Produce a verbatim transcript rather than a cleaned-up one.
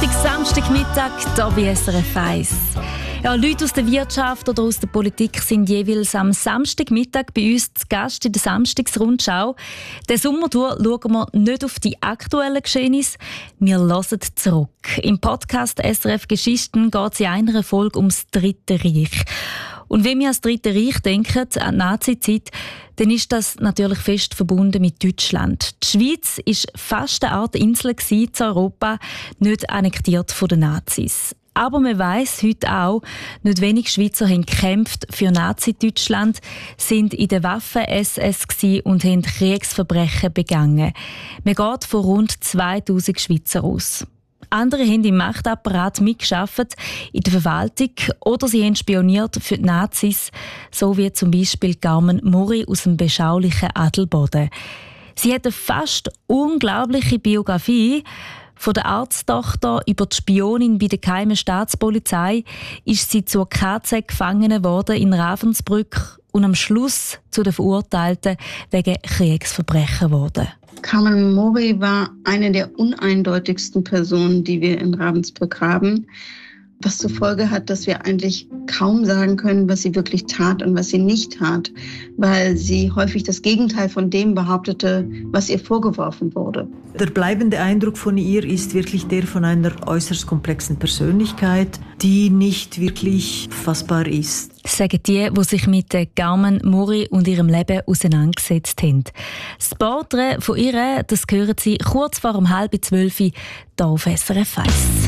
Samstag, Samstagmittag, hier bei S R F eins. Ja, Leute aus der Wirtschaft oder aus der Politik sind jeweils am Samstagmittag bei uns zu Gast in der Samstagsrundschau. Den Sommer durch schauen wir nicht auf die aktuellen Geschehnisse, wir hören zurück. Im Podcast S R F Geschichten geht es in einer Folge ums Dritte Reich. Und wenn wir an das Dritte Reich denken, an die Nazi-Zeit, dann ist das natürlich fest verbunden mit Deutschland. Die Schweiz war fast eine Art Insel in Europa, nicht annektiert von den Nazis. Aber man weiss heute auch, nicht wenig Schweizer haben gekämpft für Nazi-Deutschland, sind in der Waffen-S S und haben Kriegsverbrechen begangen. Man geht von rund zweitausend Schweizer aus. Andere haben im Machtapparat mitgearbeitet, in der Verwaltung, oder sie haben spioniert für die Nazis, so wie zum Beispiel Carmen Mori aus dem beschaulichen Adelboden. Sie hat eine fast unglaubliche Biografie. Von der Arzttochter über die Spionin bei der geheimen Staatspolizei ist sie zur K Z-Gefangene worden in Ravensbrück und am Schluss zu den Verurteilten wegen Kriegsverbrechen geworden. Carmen Mori war eine der uneindeutigsten Personen, die wir in Ravensbrück haben, was zur Folge hat, dass wir eigentlich kaum sagen können, was sie wirklich tat und was sie nicht tat, weil sie häufig das Gegenteil von dem behauptete, was ihr vorgeworfen wurde. Der bleibende Eindruck von ihr ist wirklich der von einer äußerst komplexen Persönlichkeit, die nicht wirklich fassbar ist. Sagen die, die sich mit Carmen Mori und ihrem Leben auseinandergesetzt haben. Das Porträt von ihr, das hören Sie kurz vor um halb zwölf hier auf S R F eins.